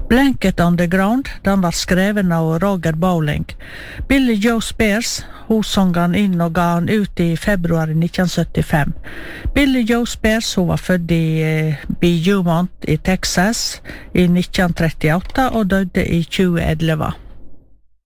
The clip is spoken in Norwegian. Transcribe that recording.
Blanket on the Ground, den var skreven av Roger Bowling. Billy Joe Spears, hun sang han inn og ga han ut i februar 1975. Billy Joe Spears, hun var født i Beaumont i Texas i 1938 og døde i 2011.